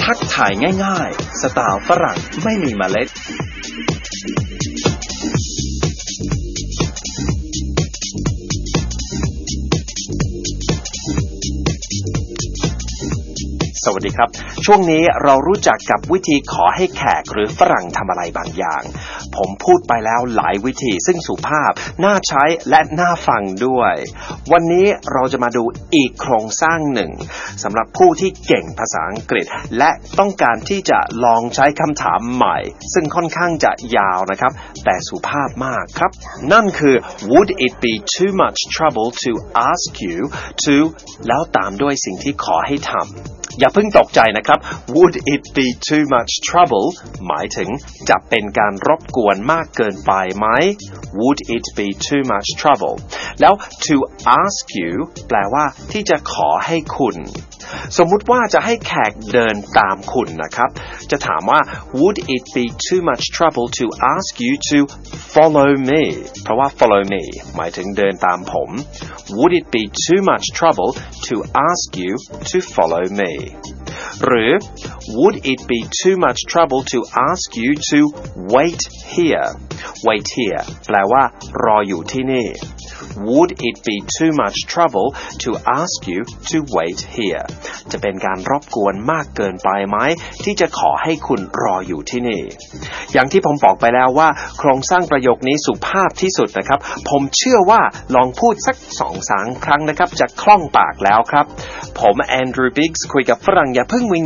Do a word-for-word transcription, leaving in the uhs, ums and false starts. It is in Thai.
ทักทายง่ายๆสไตล์ฝรั่งไม่มีเมล็ดสวัสดีครับช่วงนี้เรารู้จักกับวิธีขอให้แขกหรือฝรั่งทำอะไรบางอย่างผมพูดไปแล้วหลายวิธีซึ่งสุภาพน่าใช้และน่าฟังด้วยวันนี้เราจะมาดูอีกโครงสร้างหนึ่งสำหรับผู้ที่เก่งภาษาอังกฤษและต้องการที่จะลองใช้คำถามใหม่ซึ่งค่อนข้างจะยาวนะครับแต่สุภาพมากครับนั่นคือ Would it be too much trouble to ask you to แล้วตามด้วยสิ่งที่ขอให้ทำอย่าเพิ่งตกใจนะครับ Would it be too much trouble หมายถึงจะเป็นการรบกวนมากเกินไปไหม Would it be too much trouble แล้ว to ask you แปลว่าที่จะขอให้คุณสมมุติว่าจะให้แขกเดินตามคุณนะครับจะถามว่า Would it be too much trouble to ask you to follow me เพราะว่า follow me หมายถึงเดินตามผม Would it be too much trouble to ask you to follow me หรือ Would it be too much trouble to ask you to wait here wait here แปลว่ารออยู่ที่นี่Would it be too much trouble to ask you to wait here จะเป็นการรบกวนมากเกินไปไหมที่จะขอให้คุณรออยู่ที่นี่อย่างที่ผมบอกไปแล้วว่าโครงสร้างประโยคนี้สุภาพที่สุดนะครับผมเชื่อว่าลองพูดสัก สองถึงสาม ครั้งนะครับจะคล่องปากแล้วครับผมแอนดรูว์ บิกส์คุยกับฝรั่งอย่าเพิ่งวิง